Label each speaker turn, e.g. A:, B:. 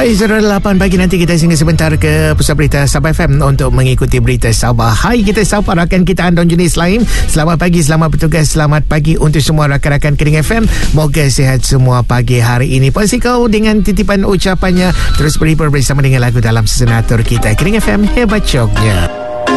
A: Baik, saudara, 8 pagi nanti kita singgah sebentar ke Pusat Berita Sabah FM untuk mengikuti berita Sabah. Hai, kita sapa rakan kita Andon Jenis Lain. Selamat pagi, selamat bertugas, selamat pagi untuk semua rakan-rakan Kering FM. Moga sihat semua pagi hari ini. Pasti kau dengan titipan ucapannya terus berhibur bersama dengan lagu dalam senatur kita. Kering FM, hebat coknya.